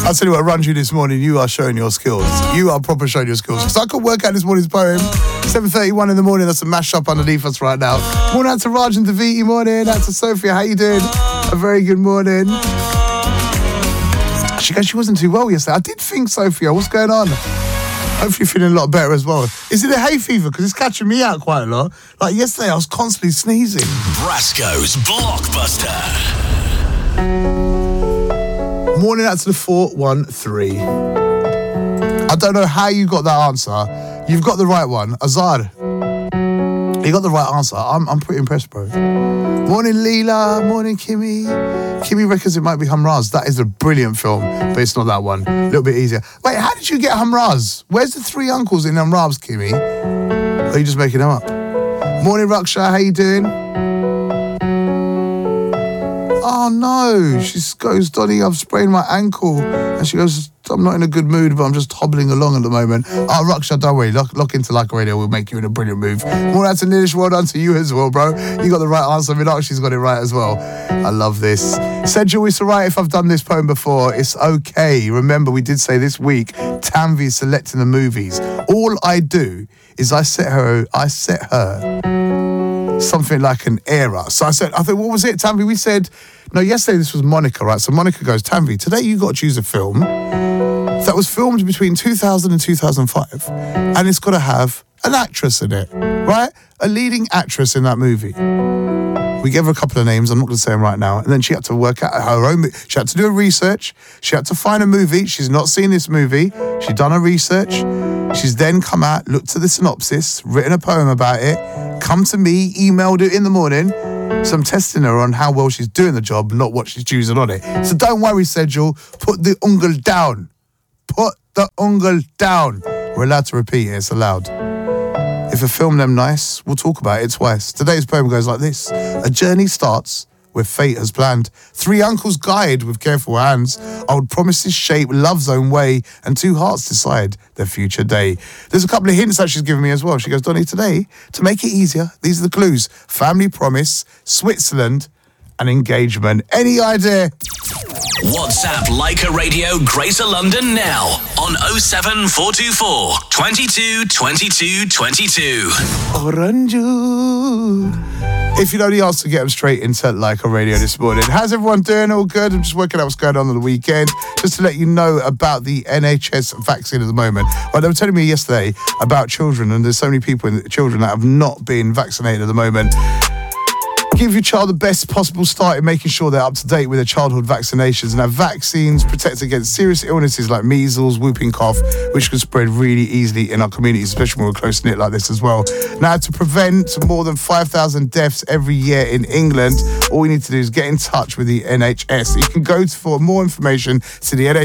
I'll tell you what, Ranju, this morning, you are showing your skills. You are proper showing your skills. Because I could work out this morning's poem. 7:31 in the morning, that's a mash-up underneath us right now. Morning out to Raj and Daviti, morning out to Sophia, how you doing? A very good morning. She wasn't too well yesterday. I did think, Sophia, what's going on? Hopefully you're feeling a lot better as well. Is it a hay fever? Because it's catching me out quite a lot. Like yesterday, I was constantly sneezing. Brasco's Blockbuster. Morning out to the 413. I don't know how you got that answer. You've got the right one. Azar. You got the right answer. I'm pretty impressed, bro. Morning, Leela. Morning, Kimmy. Kimmy reckons it might be Humraz. That is a brilliant film, but it's not that one. A little bit easier. Wait, how did you get Humraz? Where's the three uncles in Humraz, Kimmy? Or are you just making them up? Morning, Raksha. How you doing? Oh, no. She goes, Donny, I've sprained my ankle. And she goes, I'm not in a good mood, but I'm just hobbling along at the moment. Oh, Raksha, don't worry. Lock into Like Radio. We'll make you in a brilliant mood. More out to Nilesh. Well done to you as well, bro. You got the right answer. Meenakshi's got it right as well. I love this. Sedgel, it's all right if I've done this poem before. It's okay. Remember, we did say this week, Tanvi is selecting the movies. All I do is I set her something like an era. So I thought, what was it, Tanvi? We said, no, yesterday this was Monica, right? So Monica goes, Tanvi, today you got to choose a film that was filmed between 2000 and 2005. And it's got to have an actress in it, right? A leading actress in that movie. We gave her a couple of names, I'm not going to say them right now. And then she had to work out her own, she had to do a research. She had to find a movie. She's not seen this movie. She'd done her research. She's then come out, looked at the synopsis, written a poem about it, come to me, emailed it in the morning. So I'm testing her on how well she's doing the job, not what she's choosing on it. So don't worry, Sedgel. Put the ungle down. Put the ungle down. We're allowed to repeat it. It's allowed. If I film them nice, we'll talk about it twice. Today's poem goes like this. A journey starts where fate has planned. Three uncles guide with careful hands. Old promises shape love's own way, and two hearts decide their future day. There's a couple of hints that she's given me as well. She goes, Donny, today, to make it easier, these are the clues. Family promise, Switzerland, and engagement. Any idea? WhatsApp Leica Radio Greater London now on 07424 22 22 22. Oranju. If you know the answer, get them straight into Leica Radio this morning. How's everyone doing? All good? I'm just working out what's going on the weekend. Just to let you know about the NHS vaccine at the moment. Well, they were telling me yesterday about children, and there's so many children that have not been vaccinated at the moment. Give your child the best possible start in making sure they're up to date with their childhood vaccinations, and have vaccines protect against serious illnesses like measles, whooping cough, which can spread really easily in our communities, especially when we're close-knit like this as well. Now, to prevent more than 5,000 deaths every year in England, all you need to do is get in touch with the NHS. You can go for more information to the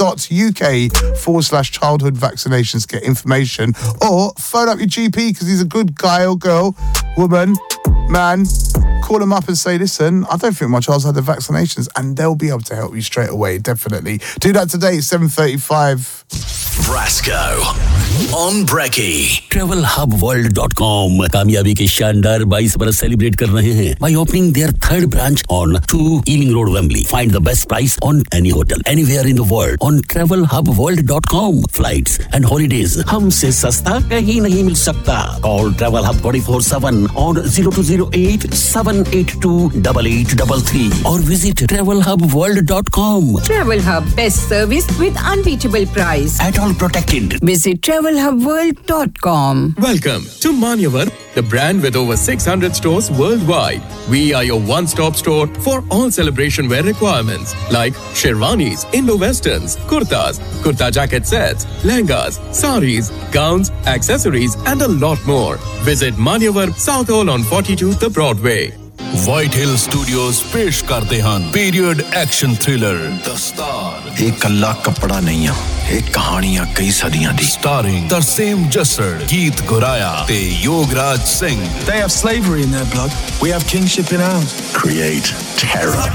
nhs.uk/childhood vaccinations to get information, or phone up your GP because he's a good guy or girl, woman, man. Call them up and say, listen, I don't think my child's had the vaccinations, and they'll be able to help you straight away, definitely. Do that today, 7:35. Brasco on Brekkie. TravelHubWorld.com कामयाबी के शानदार 22 बरस celebrate कर रहे हैं by opening their third branch on 2 Ealing Road, Wembley. Find the best price on any hotel anywhere in the world on TravelHubWorld.com. Flights and holidays हमसे सस्ता कहीं नहीं मिल सकता. Call Travel Hub 24/7 on 0208-782-8833 or visit TravelHubWorld.com. Travel Hub, best service with unbeatable price. At all protected. Visit TravelHubWorld.com. Welcome to Manyavar, the brand with over 600 stores worldwide. We are your one-stop store for all celebration wear requirements like sherwanis, Indo-Westerns, kurtas, kurta jacket sets, lehengas, saris, gowns, accessories and a lot more. Visit Manyavar, South Hall on 42 The Broadway. White Hill Studios पेश करते हैं period action thriller the star. एक कल्ला कपड़ा नहीं है, एक कहानियां कई सदियां दी. Starring तरसेम जसर, गीत गुराया ते Yograj Singh. They have slavery in their blood. We have kingship in ours. Create terror.